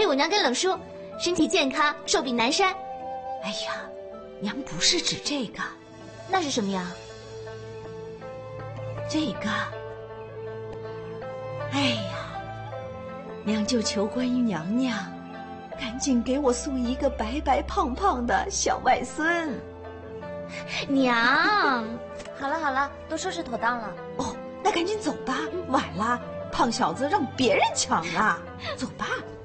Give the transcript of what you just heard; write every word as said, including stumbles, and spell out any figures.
玉娘跟冷叔身体健康，寿比南山。 哎呀，娘不是指这个， 那是什么呀？ 这个，哎呀，娘就求观音娘娘，赶紧给我送一个白白胖胖的小外孙。 娘，好了好了，都收拾妥当了。 哦，那赶紧走吧，晚了，胖小子让别人抢了。走吧。